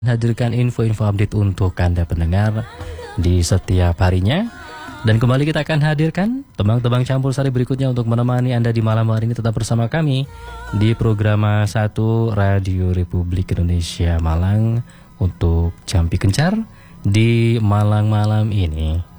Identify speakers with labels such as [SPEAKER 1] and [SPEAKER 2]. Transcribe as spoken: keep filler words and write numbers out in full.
[SPEAKER 1] hadirkan info-info update untuk Anda pendengar di setiap harinya. Dan kembali kita akan hadirkan tebang-tebang campur sari berikutnya untuk menemani Anda di malam hari ini. Tetap bersama kami di program satu Radio Republik Indonesia Malang untuk Jampi Kencar di Malang malam ini.